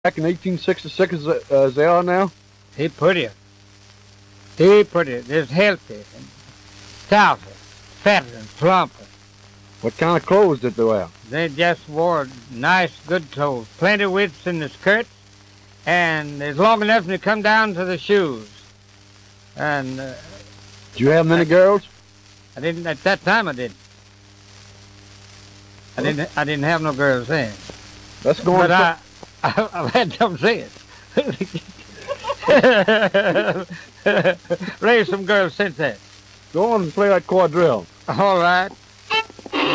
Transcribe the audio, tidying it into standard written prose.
back in 1866 as they are now? He prettier. He prettier. They're healthy and stouter, fatter and plumper. What kind of clothes did they wear? They just wore nice, good clothes. Plenty of width in the skirts, and it's long enough to come down to the shoes. And Did you have many girls? I didn't at that time. I didn't. I didn't have no girls then. Let's go on. But I've had some since. Raised some girls since then. Go on and play that quadrille. All right.